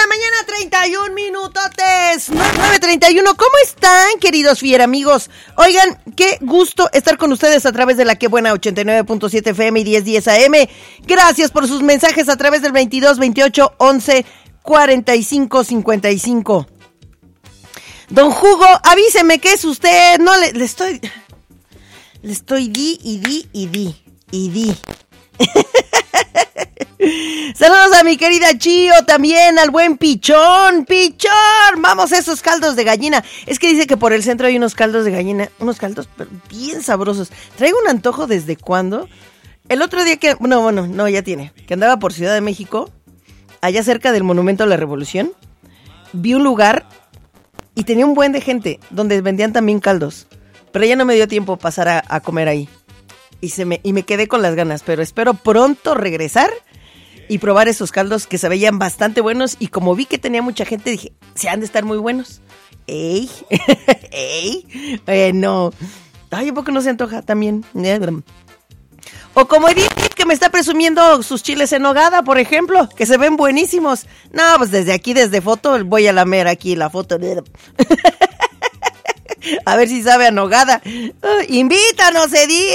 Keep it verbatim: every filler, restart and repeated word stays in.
la mañana, treinta y un minutotes, nueve treinta y uno. ¿Cómo están, queridos fiera amigos? Oigan, qué gusto estar con ustedes a través de la Que Buena ochenta y nueve punto siete F M y diez diez A M. Gracias por sus mensajes a través del veintidós, veintiocho, once, cuarenta y cinco, cincuenta y cinco. Don Hugo, avíseme qué es usted. No, le, le estoy... Le estoy di y di y di y di. Saludos a mi querida Chío, también al buen Pichón. Pichón, vamos a esos caldos de gallina. Es que dice que por el centro hay unos caldos de gallina, unos caldos bien sabrosos. Traigo un antojo desde cuándo. El otro día que, no, bueno, no, ya tiene, que andaba por Ciudad de México, allá cerca del Monumento a la Revolución, vi un lugar y tenía un buen de gente donde vendían también caldos, pero ya no me dio tiempo pasar a, a comer ahí. Y, se me, y me quedé con las ganas, pero espero pronto regresar y probar esos caldos que se veían bastante buenos. Y como vi que tenía mucha gente, dije, se han de estar muy buenos. ¡Ey! ¡Ey! Bueno. Ay, ¿a poco no se antoja también? O como Edith, que me está presumiendo sus chiles en nogada, por ejemplo, que se ven buenísimos. No, pues desde aquí, desde foto, voy a lamer aquí la foto. A ver si sabe a nogada. Uh, invítanos, Edith.